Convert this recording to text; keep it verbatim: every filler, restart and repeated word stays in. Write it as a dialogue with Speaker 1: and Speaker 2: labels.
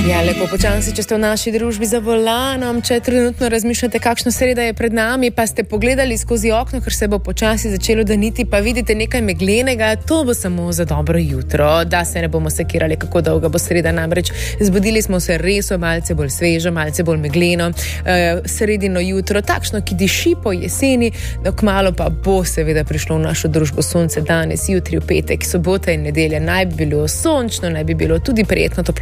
Speaker 1: Ja, lepo počasi, če ste v naši družbi za volanom, če trenutno razmišljate, kakšna sreda je pred nami, pa ste pogledali skozi okno, ker se bo počasi začelo daniti, pa vidite nekaj meglenega, to bo samo za dobro jutro, da se ne bomo sekirali, kako dolga bo sreda, namreč zbudili smo se res malce bolj svežo, malce bolj megleno, eh, sredino jutro, takšno, ki diši po jeseni, no kmalu pa bo seveda prišlo v našo družbo sonce danes, jutri, v petek, sobota in nedelja, naj bi bilo sončno, naj bi bilo tudi prijetno toplo